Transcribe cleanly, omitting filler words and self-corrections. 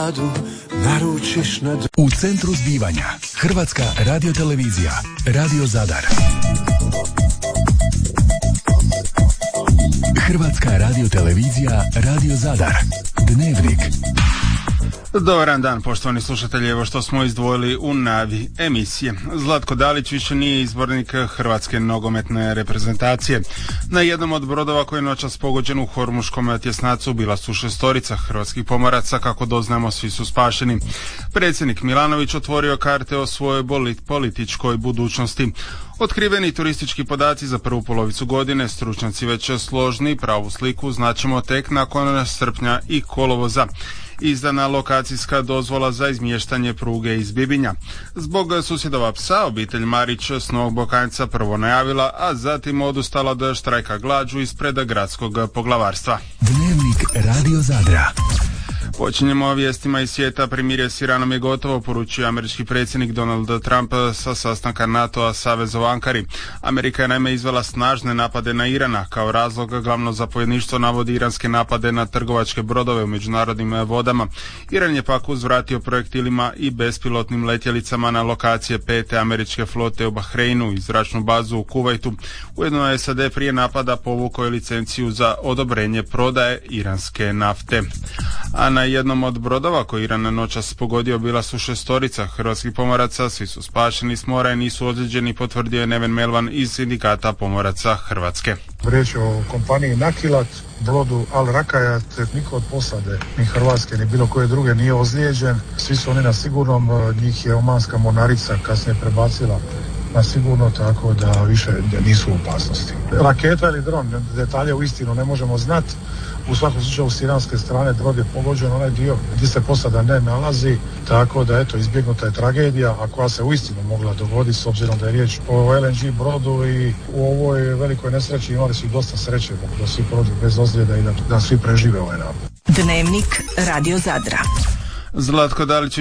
gradu naručiš na... U centru zbivanja Hrvatska radiotelevizija, Radio Zadar. Hrvatska radiotelevizija, Radio Zadar. Dnevnik. Dobar dan, poštovani slušatelji, evo što smo izdvojili u najavi emisije. Zlatko Dalić više nije izbornik hrvatske nogometne reprezentacije. Na jednom od brodova koji je noćas pogođen u Hormuškom tjesnacu bila su 6 hrvatskih pomoraca, kako doznamo svi su spašeni. Predsjednik Milanović otvorio karte o svojoj političkoj budućnosti. Otkriveni turistički podaci za prvu polovicu godine, stručnjaci već složni, pravu sliku znaćemo tek nakon srpnja i kolovoza. Izdana lokacijska dozvola za izmještanje pruge iz Bibinja. Zbog susjedova psa, obitelj Marić s Novog Bokanjca prvo najavila, a zatim odustala od štrajka glađu ispred gradskog poglavarstva. Dnevnik Radio Zadra. Počinjemo vijestima iz svijeta. Primirje s Iranom je gotovo, poručio američki predsjednik Donald Trump sa sastanka NATO-a saveza u Ankari. Amerika je naime izvela snažne napade na Irana. Kao razlog glavno zapovjedništvo navodi iranske napade na trgovačke brodove u međunarodnim vodama. Iran je pak uzvratio projektilima i bespilotnim letjelicama na lokacije 5. američke flote u Bahreinu i zračnu bazu u Kuvajtu. Ujedno je SAD prije napada povukao licenciju za odobrenje prodaje iranske nafte. A na jednom od brodova koji Iran noćas pogodio bila su 6 hrvatskih pomoraca, svi su spašeni s mora i nisu ozlijeđeni, potvrdio je Neven Melvan iz Sindikata pomoraca Hrvatske. Riječ je o kompaniji Nakilat, brodu Al Rakajat, niko od posade, ni Hrvatske, ni bilo koje druge nije ozlijeđen. Svi su oni na sigurnom, njih je omanska mornarica kasnije prebacila na sigurno, tako da više nisu u opasnosti. Raketa ili dron, detalje uistinu ne možemo znati. U svakom slučaju s iranske strane brod je pogođen onaj dio gdje se posada ne nalazi, tako da eto izbjegnuta je tragedija, a koja se uistinu mogla dogoditi s obzirom da je riječ o LNG brodu i u ovoj velikoj nesreći imali su dosta sreće da svi prođu bez ozljeda i da svi prežive ovaj napad. Dnevnik Radio Zadra. Zlatko Dalić